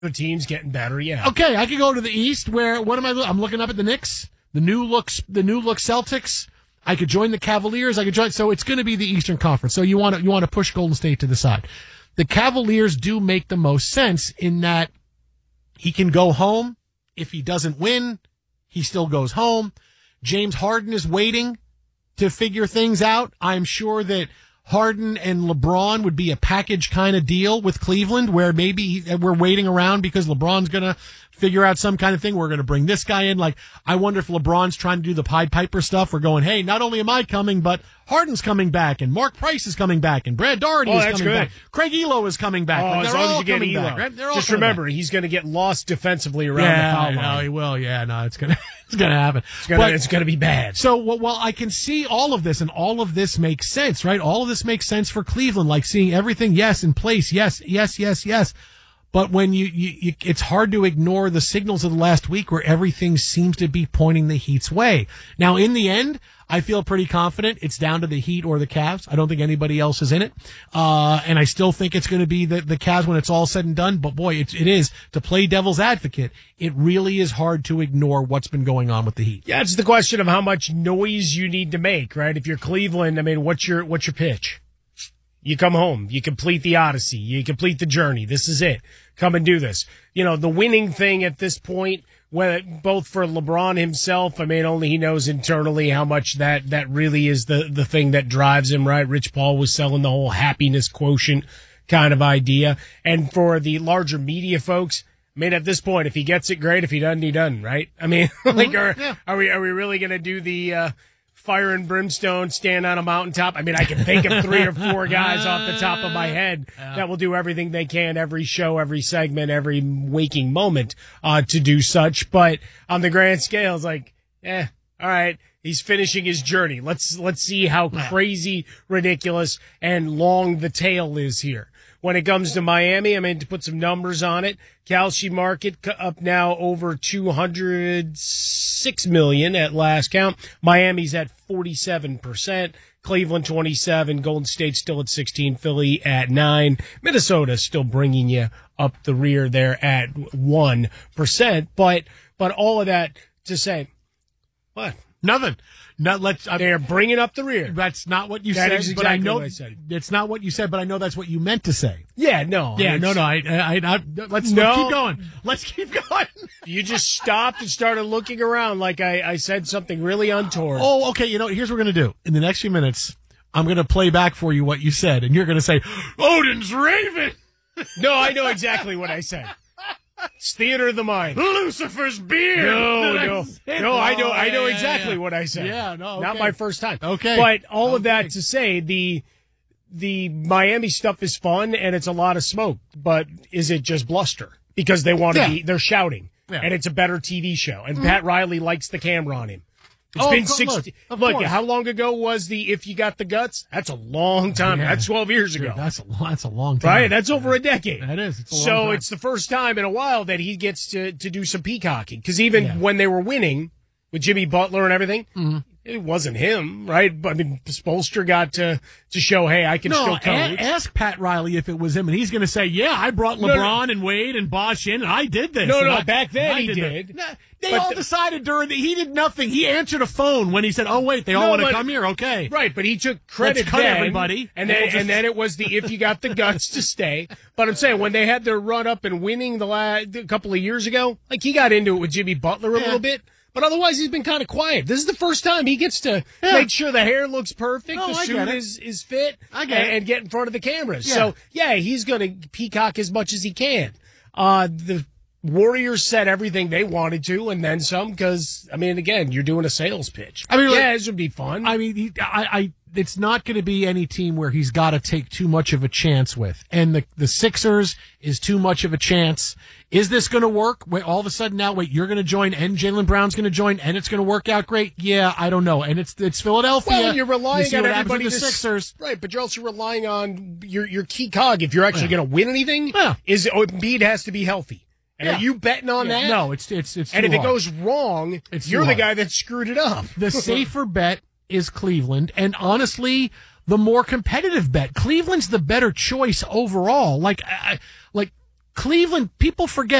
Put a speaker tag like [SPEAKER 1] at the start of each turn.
[SPEAKER 1] The team's getting better, yeah.
[SPEAKER 2] Okay, I could go to the East where, what am I, I'm looking up at the Knicks, the new look Celtics. I could join the Cavaliers. So it's going to be the Eastern Conference. So you want to push Golden State to the side. The Cavaliers do make the most sense in that he can go home. If he doesn't win, he still goes home. James Harden is waiting to figure things out. I'm sure that Harden and LeBron would be a package kind of deal with Cleveland where maybe we're waiting around because LeBron's going to figure out some kind of thing. We're going to bring this guy in. Like, I wonder if LeBron's trying to do the Pied Piper stuff. We're going, hey, not only am I coming, but Harden's coming back and Mark Price is coming back and Brad Daugherty is coming back. Craig Elo is coming back.
[SPEAKER 1] Like,
[SPEAKER 2] as
[SPEAKER 1] long as you get Elo.
[SPEAKER 2] Back, right?
[SPEAKER 1] Just remember, he's going to get lost defensively around the foul line.
[SPEAKER 2] No, he will. Yeah, no, it's going to happen.
[SPEAKER 1] It's going to be bad.
[SPEAKER 2] So, well, I can see all of this, and all of this makes sense, right? All of this makes sense for Cleveland, like seeing everything, yes, in place, yes. But when you it's hard to ignore the signals of the last week where everything seems to be pointing the Heat's way. Now, in the end, I feel pretty confident it's down to the Heat or the Cavs. I don't think anybody else is in it. And I still think it's going to be the Cavs when it's all said and done. But boy, it is, to play devil's advocate, it really is hard to ignore what's been going on with the Heat.
[SPEAKER 1] Yeah, it's the question of how much noise you need to make, right? If you're Cleveland, I mean, what's your pitch? You come home, you complete the odyssey, you complete the journey. This is it. Come and do this. You know, the winning thing at this point, both for LeBron himself, I mean, only he knows internally how much that really is the thing that drives him, right? Rich Paul was selling the whole happiness quotient kind of idea. And for the larger media folks, I mean, at this point, if he gets it, great. If he doesn't, he doesn't, right? I mean, are we really going to do the, fire and brimstone, stand on a mountaintop? I mean, I can think of 3 or 4 guys off the top of my head that will do everything they can, every show, every segment, every waking moment, to do such. But on the grand scale, it's like, all right, he's finishing his journey. Let's see how crazy, ridiculous, and long the tail is here. When it comes to Miami, I mean, to put some numbers on it, Kalshi market up now over 206 million at last count. Miami's at 47%, Cleveland 27, Golden State still at 16, Philly at 9, Minnesota still bringing you up the rear there at 1%. But all of that to say, what?
[SPEAKER 2] Nothing.
[SPEAKER 1] They're bringing up the rear.
[SPEAKER 2] That's not what you said.
[SPEAKER 1] Exactly
[SPEAKER 2] but I know
[SPEAKER 1] what I said.
[SPEAKER 2] It's not what you said, but I know that's what you meant to say.
[SPEAKER 1] Yeah, no.
[SPEAKER 2] Yeah, no. Let's keep going. Let's keep going.
[SPEAKER 1] You just stopped and started looking around like I said something really untoward.
[SPEAKER 2] Oh, okay. You know, here's what we're going to do. In the next few minutes, I'm going to play back for you what you said, and you're going to say, Odin's Raven.
[SPEAKER 1] No, I know exactly what I said. It's theater of the mind.
[SPEAKER 2] Lucifer's beard.
[SPEAKER 1] No, I know exactly what I said.
[SPEAKER 2] Yeah, no, okay.
[SPEAKER 1] Not my first time.
[SPEAKER 2] Okay.
[SPEAKER 1] But all of that to say, the Miami stuff is fun and it's a lot of smoke, but is it just bluster? Because they want to they're shouting. Yeah. And it's a better TV show. And Pat Riley likes the camera on him. It's been 60. Look, how long ago was the If You Got the Guts? That's a long time. Yeah. That's 12 years ago.
[SPEAKER 2] Dude, that's a long time.
[SPEAKER 1] Right? That's over a decade.
[SPEAKER 2] That is.
[SPEAKER 1] So it's the first time in a while that he gets to do some peacocking. Because even when they were winning with Jimmy Butler and everything, it wasn't him, right? I mean, Spoelstra got to show, hey, I can still coach.
[SPEAKER 2] Ask Pat Riley if it was him, and he's going to say, yeah, I brought LeBron and Wade and Bosh in, and I did this.
[SPEAKER 1] Back then he did.
[SPEAKER 2] They all decided he did nothing. He answered a phone when he said, oh, wait, they all want to come here. Okay.
[SPEAKER 1] Right, but he took credit.
[SPEAKER 2] Let's cut everybody.
[SPEAKER 1] And then it was the If You Got the Guts to stay. But I'm saying, when they had their run up and winning a couple of years ago, like he got into it with Jimmy Butler a little bit. But otherwise, he's been kind of quiet. This is the first time he gets to make sure the hair looks perfect, the suit is fit, and get in front of the cameras. Yeah. So, he's going to peacock as much as he can. The Warriors said everything they wanted to, and then some, because, I mean, again, you're doing a sales pitch. I mean, this would be fun.
[SPEAKER 2] I mean, it's not going to be any team where he's got to take too much of a chance with. And the Sixers is too much of a chance. Is this going to work? Wait, all of a sudden now, you're going to join, and Jaylen Brown's going to join, and it's going to work out great? Yeah, I don't know. And it's Philadelphia.
[SPEAKER 1] Well, you're relying on everybody.
[SPEAKER 2] The Sixers.
[SPEAKER 1] Right, but you're also relying on your key cog. If you're actually going to win anything, Embiid has to be healthy. And are you betting on that?
[SPEAKER 2] No, it's and
[SPEAKER 1] if it goes wrong, you're the guy that screwed it up.
[SPEAKER 2] The safer bet is Cleveland, and honestly, the more competitive bet. Cleveland's the better choice overall. Cleveland, people forget.